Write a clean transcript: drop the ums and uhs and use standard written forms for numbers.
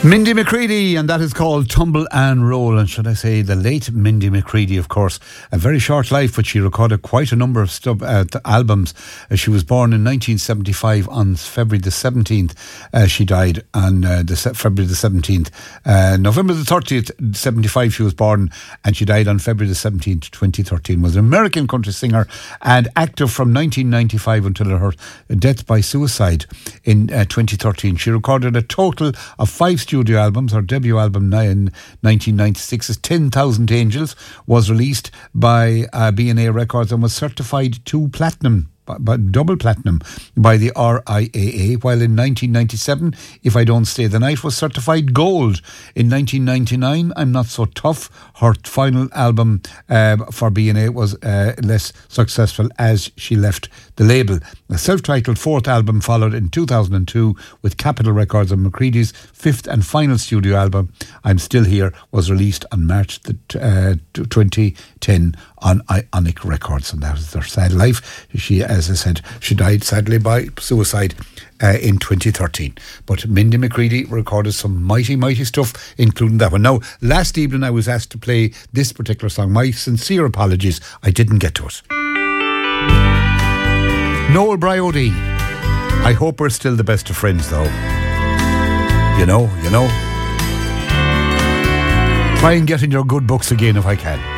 Mindy McCready, and that is called Tumble and Roll. And should I say the late Mindy McCready, of course, a very short life, but she recorded quite a number of albums. She was born in 1975 on February the 17th. She died on February the 17th. November the 30th, 75 she was born, and she died on February the 17th, 2013. Was an American country singer and active from 1995 until her death by suicide in 2013. She recorded a total of 5 studio albums. Her debut album in 1996 is 10,000 Angels, was released by B&A Records and was certified to platinum, but double platinum by the RIAA, while in 1997 If I Don't Stay the Night was certified gold. In 1999 I'm Not So Tough, her final album for B&A, was less successful as she left the label. The self-titled fourth album followed in 2002 with Capitol Records, and McCready's fifth and final studio album, I'm Still Here, was released on March 2010 on Ionic Records. And that was their sad life. She, as I said, she died sadly by suicide in 2013. But Mindy McCready recorded some mighty, mighty stuff, including that one. Now, last evening I was asked to play this particular song. My sincere apologies, I didn't get to it. Noel Bryody. I hope we're still the best of friends, though. You know. Try and get in your good books again if I can.